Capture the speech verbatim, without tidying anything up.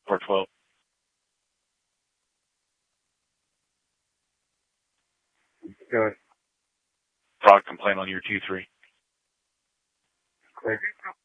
four twelve. Good. Fraud complaint on your two three. Click.